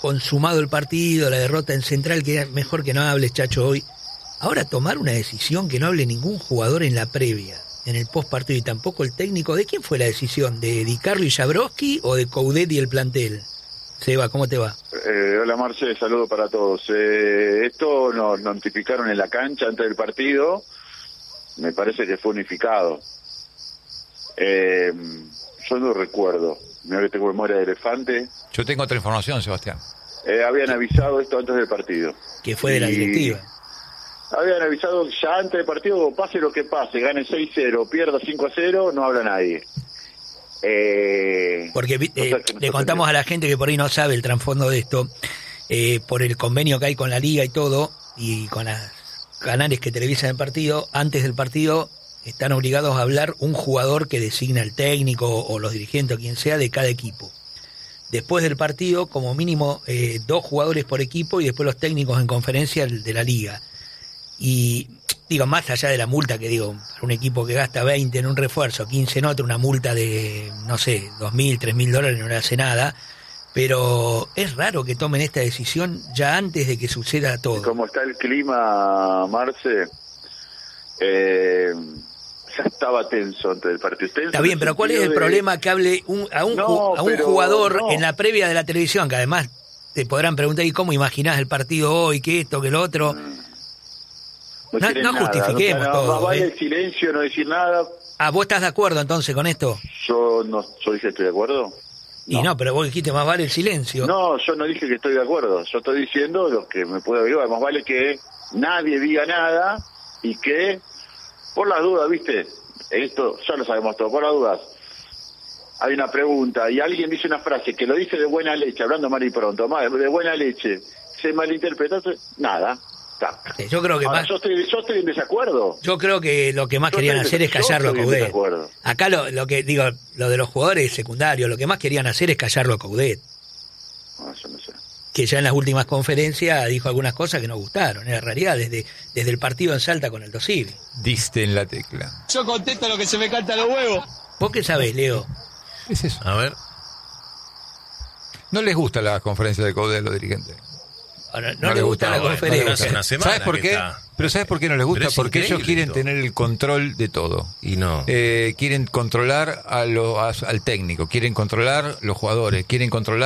consumado el partido, la derrota en Central, que mejor que no hables, Chacho, hoy. Ahora tomar una decisión que no hable ningún jugador en la previa, en el post partido y tampoco el técnico. ¿De quién fue la decisión? ¿De Di Carlo y Jabrowski o de Coudet y el plantel? Seba, ¿cómo te va? Hola Marce, saludo para todos. Esto nos notificaron en la cancha antes del partido, me parece que fue unificado. Yo no recuerdo, mira que tengo memoria de elefante. Yo tengo otra información, Sebastián. Habían avisado esto antes del partido. Que fue de la directiva. Habían avisado ya antes del partido, pase lo que pase, gane 6-0, pierda 5-0, no habla nadie. Porque le contamos a la gente que por ahí no sabe el trasfondo de esto, por el convenio que hay con la liga y todo, y con los canales que televisan el partido, antes del partido están obligados a hablar un jugador que designa el técnico o los dirigentes o quien sea de cada equipo. Después del partido, como mínimo 2 jugadores por equipo y después los técnicos en conferencia de la liga. Y digo, más allá de la multa, que digo, para un equipo que gasta 20 en un refuerzo, 15 en otro, una multa de, no sé, $2.000, $3.000 no le hace nada, pero es raro que tomen esta decisión ya antes de que suceda todo. Como está el clima, Marce, ya estaba tenso antes del partido. Tenso está bien, pero ¿cuál es el problema que hable a un jugador en la previa de la televisión, que además te podrán preguntar, ¿y cómo imaginás el partido hoy, qué esto, qué lo otro? No justifiquemos todo. Más vale el silencio, no decir nada. ¿Vos estás de acuerdo entonces con esto? Yo dije estoy de acuerdo. Y no, pero vos dijiste más vale el silencio. No, yo no dije que estoy de acuerdo. Yo estoy diciendo lo que me puede averiguar. Más vale que nadie diga nada y que, por las dudas, ¿viste? Esto ya lo sabemos todo, por las dudas. Hay una pregunta y alguien dice una frase que lo dice de buena leche, hablando mal y pronto, de buena leche. Se malinterpreta, nada. Yo creo que ahora, yo estoy en desacuerdo. Yo creo que lo que más querían hacer es callarlo a Coudet. Acá lo que digo, lo de los jugadores secundarios, lo que más querían hacer es callarlo a Coudet. Yo no sé. Que ya en las últimas conferencias dijo algunas cosas que no gustaron. En realidad, desde el partido en Salta con el Civi. Diste en la tecla. Yo contesto lo que se me canta los huevos. ¿Vos qué sabés, Leo? ¿Qué es eso? A ver. No les gusta la conferencia de Coudet a los dirigentes. No les gusta la conferencia. No ¿Sabes por qué? Pero ¿sabes por qué no les gusta? Porque ellos quieren tener el control de todo. Y no. Quieren controlar al técnico, quieren controlar los jugadores, quieren controlar